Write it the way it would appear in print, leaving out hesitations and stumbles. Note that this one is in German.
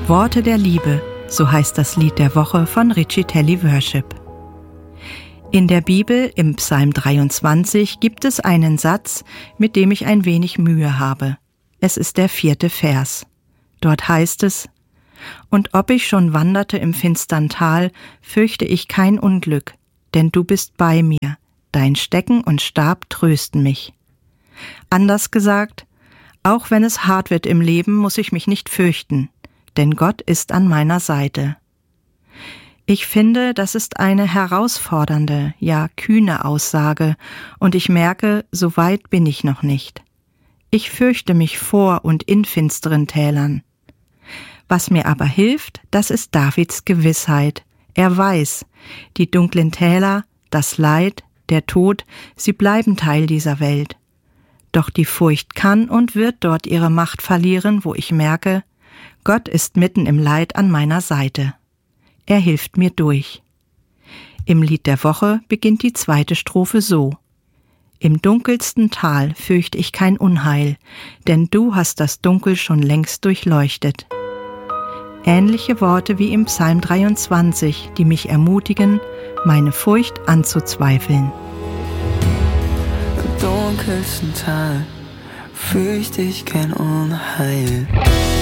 Worte der Liebe, so heißt das Lied der Woche von Richie Telley Worship. In der Bibel, im Psalm 23, gibt es einen Satz, mit dem ich ein wenig Mühe habe. Es ist der 4. Vers. Dort heißt es: Und ob ich schon wanderte im finstern Tal, fürchte ich kein Unglück, denn du bist bei mir, dein Stecken und Stab trösten mich. Anders gesagt, auch wenn es hart wird im Leben, muss ich mich nicht fürchten, denn Gott ist an meiner Seite. Ich finde, das ist eine herausfordernde, ja kühne Aussage, und ich merke, so weit bin ich noch nicht. Ich fürchte mich vor und in finsteren Tälern. Was mir aber hilft, das ist Davids Gewissheit. Er weiß, die dunklen Täler, das Leid, der Tod, sie bleiben Teil dieser Welt. Doch die Furcht kann und wird dort ihre Macht verlieren, wo ich merke, Gott ist mitten im Leid an meiner Seite. Er hilft mir durch. Im Lied der Woche beginnt die 2. Strophe so: Im dunkelsten Tal fürchte ich kein Unheil, denn du hast das Dunkel schon längst durchleuchtet. Ähnliche Worte wie im Psalm 23, die mich ermutigen, meine Furcht anzuzweifeln. Im dunkelsten Tal fürchte ich kein Unheil.